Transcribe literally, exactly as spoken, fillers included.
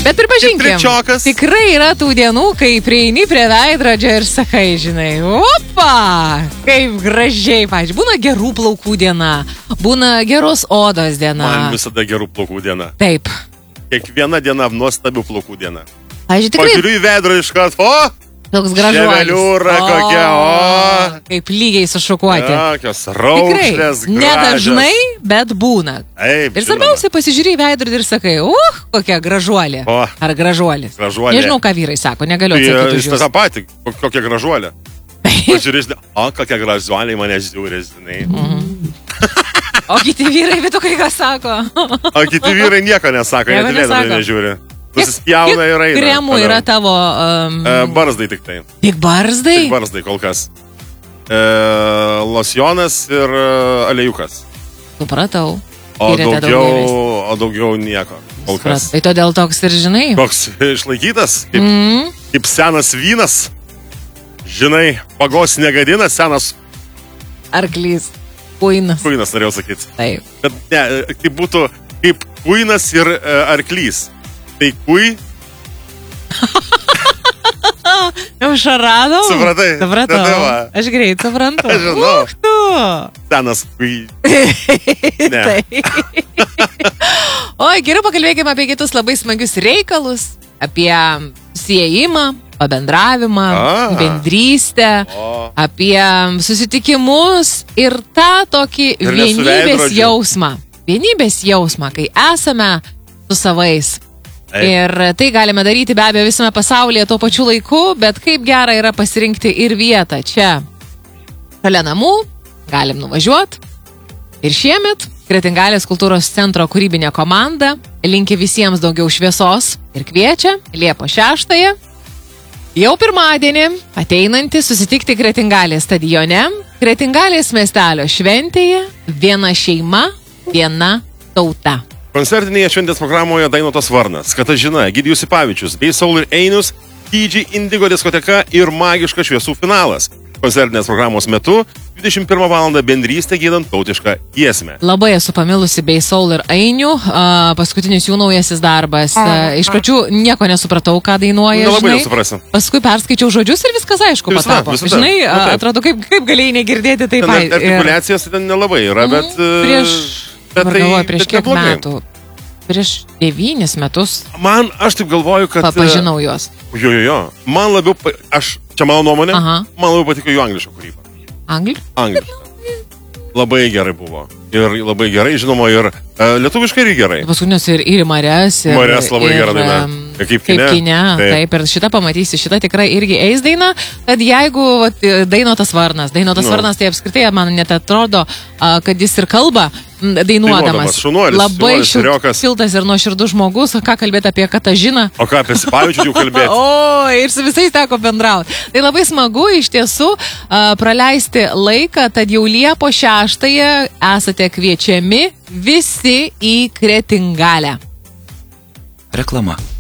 Bet pripažinkim, trečiokas. tikrai yra tų dienų, kai prieini prie veidrodžio ir sakai, žinai, opa, kaip gražiai, pavyzdžiui, būna gerų plaukų diena, būna geros odos diena. Man visada gerų plaukų diena. Taip. Kiekviena diena nuostabių plaukų diena. Pavyzdžiui, tikrai. Pažiūriu į veidrodį iš karto, o! Toks gražuolis. Ševeliūra kokia, o! Kaip lygiai sušukuoti. Tokios raukšlės, tikrai, nedažnai, bet būna. Taip, ir svarbiausia, pasižiūrė į veidrodį ir sakai, uh, kokia gražuolė. O. Ar gražuolis. Gražuolė. Nežinau, ką vyrai sako, negaliu atsakyti už jūs. jūs. tą patį, kokia gražuolė. Pažiūrėš, o kokia gražuolė mane žiūri, žinai. Mhm. O kiti vyrai, bet kai ką sako. O kiti vyrai nieko nesako, Nieko net lėdami nesako. nežiūri. Nusispjauna ir eina. Kremų yra tavo... Um... E, barzdai tik tai. Tik barzdai? Tik barzdai kol kas. E, losjonas ir e, aliejukas. Supratau. O Tyrėte daugiau, daugiau o daugiau nieko. Kol kas. Tai todėl toks ir žinai. Toks išlaikytas, kaip, Mm. kaip senas vynas. Žinai, pagos negadina, senas Arklys. Kuinas. kuinas, norėjau sakyti. Taip. Bet ne, tai būtų kaip kuinas ir e, arklys. Tai kui, Jau šaradau? Supratai? Supratau. Tai va. Aš greit suprantu. Aš žinau. Uch, tu. senas kui. Ne. Tai. Oi, geriau pakalbėkime apie kitus labai smagius reikalus, apie siejimą, pabendravimą, A. bendrystę, O. apie susitikimus ir tą tokį Ir ne su vienybės veidrodžiu. jausmą. Vienybės jausmą, kai esame su savais. Taip. Ir tai galime daryti be abejo visame pasaulyje tuo pačiu laiku, bet kaip gera yra pasirinkti ir vietą čia. Šalia namų, galim nuvažiuoti. Ir šiemet Kretingalės kultūros centro kūrybinė komanda linki visiems daugiau šviesos ir kviečia Liepos šeštąją, jau pirmadienį, ateinantį susitikti Kretingalės stadione, Kretingalės miestelio šventėje, viena šeima, viena tauta. Koncertinėje šventės programoje Dainotas Varnas, Katažina, Egidijus Sipavičius, bei Saul ir Einius, T G Indigo diskoteka ir magiškas šviesų finalas. Koncertinės programos metu dvidešimt pirmą valandą bendrystė giedant tautišką giesmę. Labai esu pamilusi bei Saul ir Ainių, a, paskutinis jų naujasis darbas. A, iš pradžių nieko nesupratau, ką dainuoja, Nelabai žinai. nesuprasi. Paskui perskaičiau žodžius ir viskas aišku Visada, patapo. visada. Žinai, Nu, a, taip. atrodo, kaip, kaip galėjai negirdėti taip. Ten ai, ir- artikuliacijos ten nelabai yra, bet... e, Prieš, bet dabar galvoju, prieš bet kiek neblogai. metų? Prieš devynis metus Man, aš taip galvoju, kad... pažinau juos. e, Jo, jo, jo. Man labiau... pa- Aš, čia mano nuomonė, Aha. man labiau patiko jų angliška kūryba. Angli? Angliška. Labai gerai buvo. Ir labai gerai, žinoma, ir e, lietuviškai irgi gerai. Paskutinius ir į Marias. Ir, Marias labai ir, gera daina. em, Kaip Kaip kine. kine, Taip. taip, ir šitą pamatysi, šitą tikrai irgi eis daina, kad jeigu vat, Dainotas Varnas, Dainotas Nu. Varnas, tai apskritai man net atrodo, a, kad jis ir kalba m, dainuodamas. Dainuodamas, šaunuolis, Labai šaunuolis, šil, širiokas. šiltas ir nuoširdus žmogus, ką kalbėti apie Katažiną. O ką apie Sipavičių jau kalbėti? O, ir su visais teko bendrauti. Tai labai smagu iš tiesų a, praleisti laiką, tad jau Liepos šeštąją esate kviečiami visi į Kretingalę. Reklama.